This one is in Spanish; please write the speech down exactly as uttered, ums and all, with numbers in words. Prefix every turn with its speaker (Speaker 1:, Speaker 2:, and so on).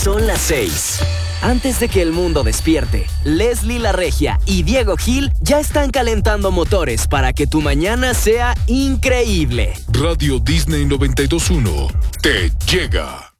Speaker 1: son las seis. Antes de que el mundo despierte, Leslie La Regia y Diego Gil ya están calentando motores para que tu mañana sea increíble.
Speaker 2: Radio Disney noventa y dos punto uno te llega.